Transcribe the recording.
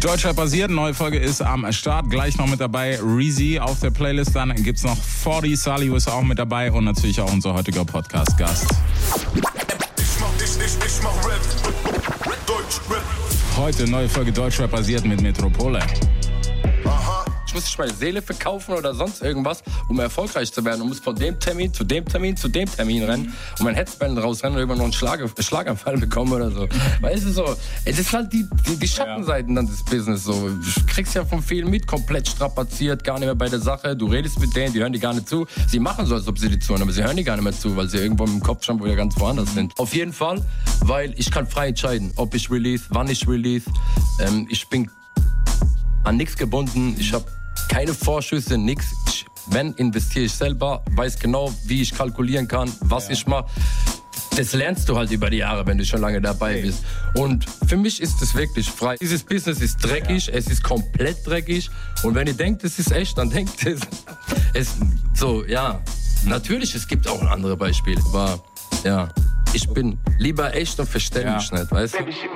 Deutschrap basiert, neue Folge ist am Start. Gleich noch mit dabei Reezy auf der Playlist. Dann gibt's noch 40, Salihu ist auch mit dabei und natürlich auch unser heutiger Podcast-Gast. Ich mach Rap, Deutschrap. Heute neue Folge Deutschrap basiert mit Metropole. Ich muss nicht meine Seele verkaufen oder sonst irgendwas, um erfolgreich zu werden. Und muss von dem Termin zu dem Termin zu dem Termin rennen und mein Headband rausrennen und irgendwann noch einen Schlaganfall bekommen oder so. Weißt du so, es ist halt die Schattenseiten dann des Business so. Du kriegst ja von vielen mit, komplett strapaziert, gar nicht mehr bei der Sache. Du redest mit denen, die hören dir gar nicht zu. Sie machen so, als ob sie dir zuhören, aber sie hören dir gar nicht mehr zu, weil sie irgendwo im Kopf schon wieder ganz woanders sind. Auf jeden Fall, weil ich kann frei entscheiden, ob ich release, wann ich release. Ich bin an nichts gebunden, ich habe keine Vorschüsse, nix. Wenn, investiere ich selber, weiß genau, wie ich kalkulieren kann, was ich mache. Das lernst du halt über die Jahre, wenn du schon lange dabei bist. Und für mich ist es wirklich frei. Dieses Business ist dreckig, es ist komplett dreckig. Und wenn ihr denkt, es ist echt, dann denkt es so, ja. Natürlich, es gibt auch andere Beispiele, aber ja. Ich bin lieber echt und verstell mich nicht, weißt du?